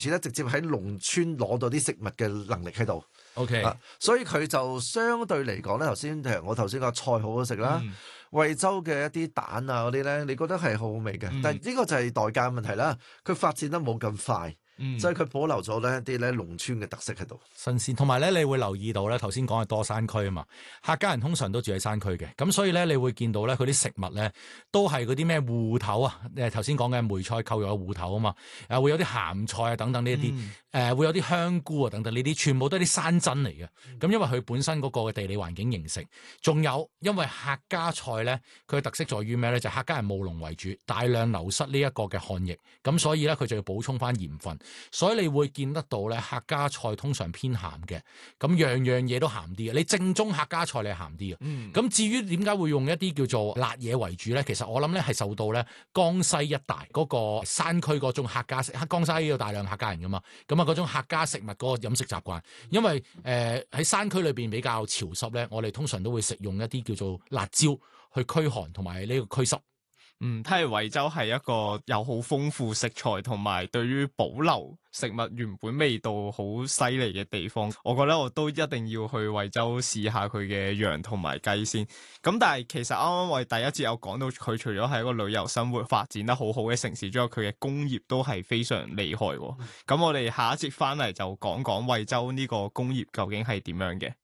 咧直接喺農村攞到啲食物嘅能力喺度。 OK， 所以佢就相對嚟講咧，我頭先個菜好好食啦，惠州嘅一啲蛋啊嗰啲咧，你覺得係好好味嘅，但係呢個就係代價問題啦，佢發展得冇咁快。所以佢保留咗呢一啲咧農村嘅特色喺度， 新鮮。同埋咧，你會留意到咧，頭先講係多山區啊嘛，客家人通常都住喺山區嘅，咁所以咧，你會見到咧，佢啲食物咧都係嗰啲咩芋頭啊，頭先講嘅梅菜扣肉嘅芋頭啊嘛，會有啲鹹菜啊等等呢一啲，會有啲香菇啊等等呢啲，全部都係啲山珍嚟嘅。咁因為佢本身嗰個嘅地理環境形成，仲有因為客家菜咧，佢嘅特色在於咩咧？就係客家人務農為主，大量流失呢一個嘅漢液，咁所以咧佢就要補充翻鹽分。所以你會見得到咧，客家菜通常偏鹹嘅，咁樣樣嘢都鹹啲嘅。你正宗客家菜你係鹹啲嘅。咁至於點解會用一啲叫做辣嘢為主咧？其實我諗咧係受到咧江西一帶嗰個山區嗰種客家食，江西有大量客家人噶嘛，咁啊嗰種客家食物嗰個飲食習慣，因為喺山區裏邊比較潮濕咧，我哋通常都會食用一啲叫做辣椒去驅寒同埋呢個驅濕。 睇嚟惠州係一個有好豐富食材同埋對於保留食物原本味道好犀利嘅地方。我覺得我都一定要去惠州試下佢嘅羊同埋雞先。咁但係其實啱啱我哋第一節有講到佢除咗係一個旅遊生活發展得好好嘅城市之外，佢嘅工業都係非常厲害。咁我哋下一節翻嚟就講講惠州呢個工業究竟係點樣嘅。